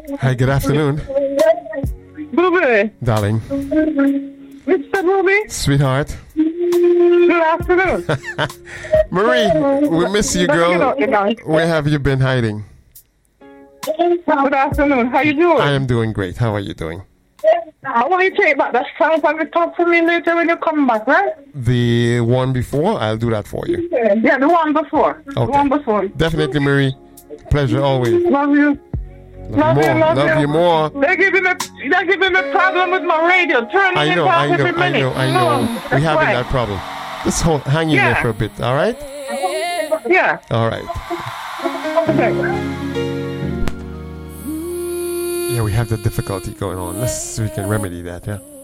Hi, good afternoon. Ruby. Darling. Mr. Ruby. Sweetheart. Good afternoon. Marie, we miss you, girl. Where have you been hiding? Good afternoon. How you doing? I am doing great. How are you doing? I want you to take back that song from the top for me later when you come back, right? The one before? I'll do that for you. Yeah, the one before. Okay. The one before. Definitely, Marie. Pleasure always. Love you. Love you more. They're giving me a problem with my radio. Turning I know. every minute. We having that problem. Just hang in there for a bit, all right? Yeah. All right. Okay. Yeah, we have the difficulty going on. Let's see if we can remedy that, yeah?